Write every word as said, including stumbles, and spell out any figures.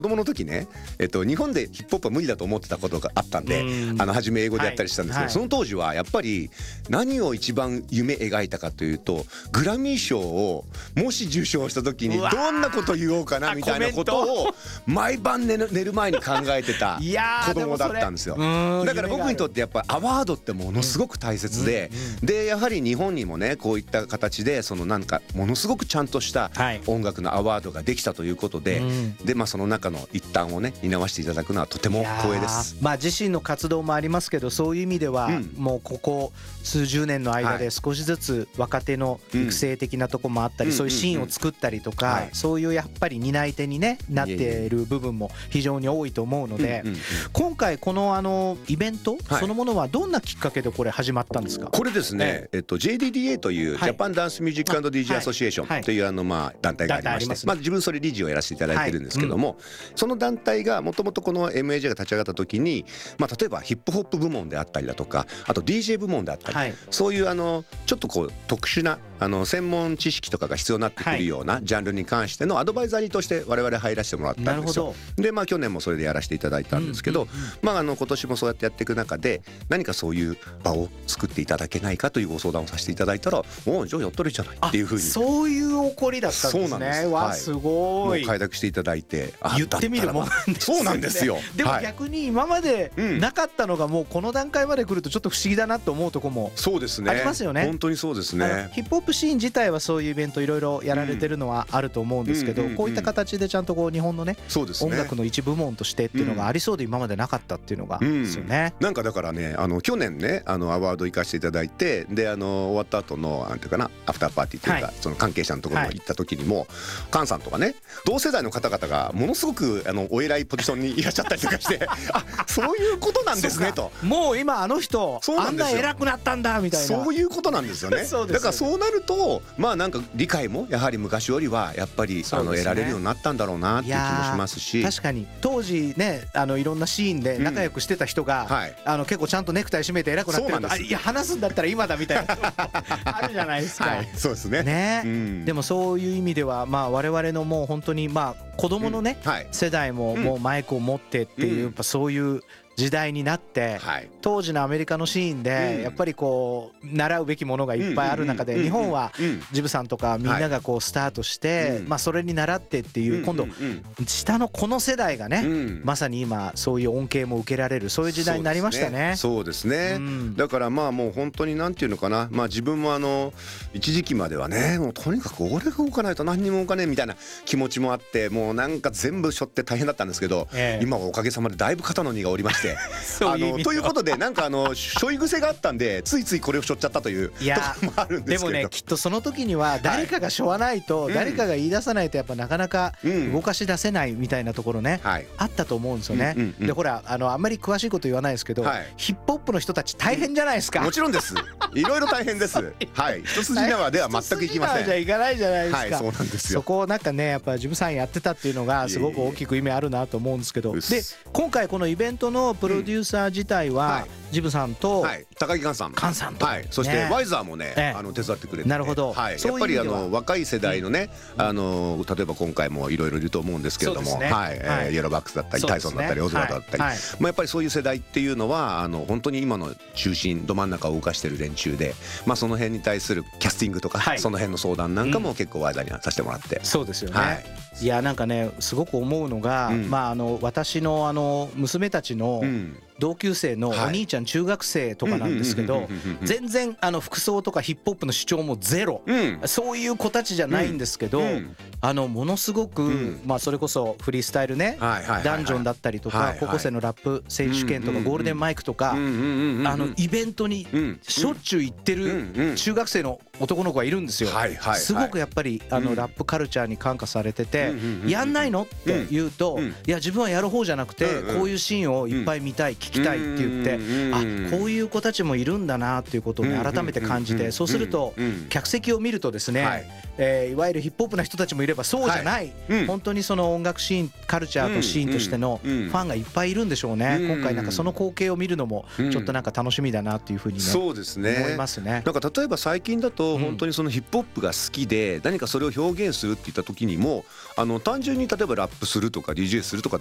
子供の時ね、えっと、日本でヒップホップは無理だと思ってたことがあったんで、あの初め英語でやったりしたんですけど、はい、その当時はやっぱり何を一番夢描いたかというと、グラミー賞をもし受賞した時にどんなこと言おうかなみたいなことを毎晩寝る、寝る前に考えてた子供だったんですよ。だから僕にとってやっぱアワードってものすごく大切で、でやはり日本にもねこういった形でそのなんかものすごくちゃんとした音楽のアワードができたということで、でまあその中の一端をね担わせていただくのはとても光栄です。 まあ自身の活動もありますけど、そういう意味ではもうここ数十年の間で少しずつ若手の育成的なとこもあったり、そういうシーンを作ったりとか、そういうやっぱり担い手にねなっている部分も非常に多いと思うので、今回このあのイベントそのものはどんなきっかけでこれ始まったんですか？ これですね、えっと ジェイディーディーエー というジャパンダンスミュージック&ディージェーアソシエーションというあのまあ団体がありまして、まあ自分それ理事をやらせていただいてるんですけども、その団体がもともとこの エムエージェー が立ち上がった時に、まあ例えばヒップホップ部門であったりだとか、あと ディージェー 部門であったり、そういうあのちょっとこう特殊なあの専門知識とかが必要になってくるようなジャンルに関してのアドバイザリーとして我々入らせてもらったんですよ。でまあ去年もそれでやらせていただいたんですけど、まああの今年もそうやってやっていく中で何かそういう場を作っていただけないかというご相談をさせていただいたら、おじゃあやったらいいじゃないっていうふうに。 そういう起こりだったんですね。そうなんです。わすごい。 もう快諾していただいて、 言ってみるもんなんですね。 そうなんですよ。 でも逆に今までなかったのがもうこの段階まで来るとちょっと不思議だなと思うとこもそうですね。 ありますよね。 本当にそうですね。 ヒップホップシーン自体はそういうイベントいろいろやられてるのはあると思うんですけど、こういった形でちゃんとこう日本のね音楽の一部門としてっていうのがありそうで今までなかったっていうのがですよね。 なんかだからね、あの去年ねあのアワード行かせていただいて、であの終わった後のなんていうかなアフターパーティーっていうか、その関係者のところに行った時にも菅さんとかね同世代の方々がものすごくあのお偉いポジションにいらっしゃったりとかしてあそういうことなんですねと。 もう今あの人あんな偉くなったんだみたいな、 そういうことなんですよね。だからそうなるとまあなんか理解もやはり昔よりはやっぱりあの得られるようになったんだろうなっていう気もしますし、 確かに当時ねあのいろんなシーンで仲良くしてた人が、うんはい、あの結構ちゃんとネクタイ締めて偉くなってると、あいや話すんだったら今だみたいなあるじゃないですか。はい、 そうですね。 ね、うん、でもそういう意味ではまあ我々のもう本当にまあ子供のね、うんはい、世代ももうマイクを持ってっていう、うん、やっぱそういう時代になって、はい、当時のアメリカのシーンでやっぱりこう習うべきものがいっぱいある中で、日本はジブさんとかみんながこうスタートして、まあそれに習ってっていう、今度下のこの世代がねまさに今そういう恩恵も受けられるそういう時代になりましたね。 そうですね。だからまあもう本当になんていうのかな、まあ自分もあの一時期まではねもうとにかく俺が動かないと何にも動かねえみたいな気持ちもあって、もうなんか全部背負って大変だったんですけど、今はおかげさまでだいぶ肩の荷が下りましてあのということでなんかあの背負い癖があったんでついついこれを背負っちゃったというところもあるんですけど、 でもねきっとその時には誰かが背負わないと、誰かが言い出さないとやっぱなかなか動かし出せないみたいなところね、あったと思うんですよね。でほらあのあんまり詳しいこと言わないですけど、ヒップホップの人たち大変じゃないですか。 もちろんです。いろいろ大変です。はい、一筋縄では全くいきません。 じゃいかないじゃないですか。 はい、そうなんですよ。 そこをなんかねやっぱジブさんやってたっていうのがすごく大きく意味あるなと思うんですけど、で今回このイベントのプロデューサー自体は、はい、ジブさんと、はい、 高木寛さん、 寛さんと、 はい、そして、ね、ワイザーもね、ええ、あの手伝ってくれて、 なるほど、 はい、やっぱりあの若い世代のね、うん、あの例えば今回もいろいろいると思うんですけれども、ねはいえーはい、イエローバックスだったり、ね、タイソンだったりオズワルドだったり、はいまあ、やっぱりそういう世代っていうのはあの本当に今の中心ど真ん中を動かしてる連中で、まあ、その辺に対するキャスティングとか、はい、その辺の相談なんかも結構ワイザーにさせてもらって、 うん、そうですよね、はい、いやなんかねすごく思うのが、うんまあ、あの私のあの娘たちの、うん同級生のお兄ちゃん中学生とかなんですけど、全然あの服装とかヒップホップの主張もゼロ、うん、そういう子たちじゃないんですけど、うん、あのものすごく、うん、まあそれこそフリースタイルね、ダンジョンだったりとか高校生のラップ選手権とかゴールデンマイクとかあのイベントにしょっちゅう行ってる中学生の男の子がいるんですよ。すごくやっぱりあのラップカルチャーに感化されてて、やんないのって言うと、いや自分はやる方じゃなくてこういうシーンをいっぱい見たい聞きたいって言って、あこういう子たちもいるんだなっていうことをね改めて感じて、そうすると客席を見るとですね、えーいわゆるヒップホップな人たちもいればそうじゃない本当にその音楽シーンカルチャーとシーンとしてのファンがいっぱいいるんでしょうね。今回なんかその光景を見るのもちょっとなんか楽しみだなっていうふうにね思いますね。 なんか例えば最近だとと本当にそのヒップホップが好きで何かそれを表現するっていった時にもあの単純に例えばラップするとか ディージェー するとか